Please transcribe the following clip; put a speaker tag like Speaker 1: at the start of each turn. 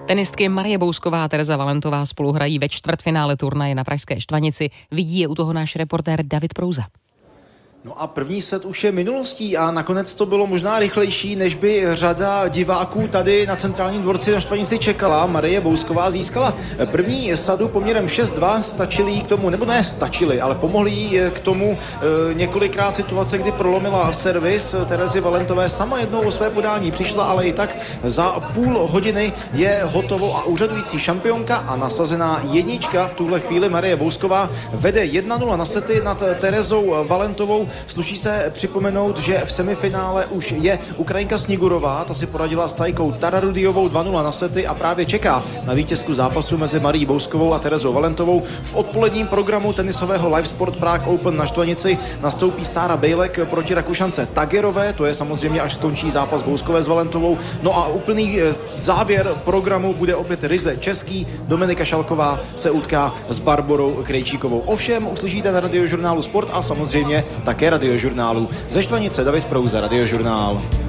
Speaker 1: Tenistky Marie Bousková a Tereza Valentová spolu hrají ve čtvrtfinále turnaje na pražské Štvanici. Vidí je u toho náš reportér David Prouza.
Speaker 2: No a první set už je minulostí a nakonec to bylo možná rychlejší, než by řada diváků tady na centrálním dvorci na Štvanici čekala. Marie Bousková získala první sadu poměrem 6-2, stačili jí k tomu, nebo ne stačili, ale pomohli jí k tomu několikrát situace, kdy prolomila servis Terezy Valentové. Sama jednou o své podání přišla, ale i tak za půl hodiny je hotovo a úřadující šampionka a nasazená jednička v tuhle chvíli Marie Bousková vede 1-0 na sety nad Terezou Valentovou. Sluší se připomenout, že v semifinále už je Ukrajinka Snigurová, ta si poradila s Tajkou Tararudiovou 2-0 na sety a právě čeká na vítězku zápasu mezi Marií Bouskovou a Terezou Valentovou. V odpoledním programu tenisového Live Sport Prague Open na Štvanici nastoupí Sára Bejlek proti Rakušance Tagerové, to je samozřejmě až skončí zápas Bouskové s Valentovou. No a úplný závěr programu bude opět ryze český. Dominika Šalková se utká s Barborou Krejčíkovou. Ovšem uslyšíte na Radiožurnálu Sport a samozřejmě také Radiožurnálu. Ze Štvanice David Prouza, Radiožurnál.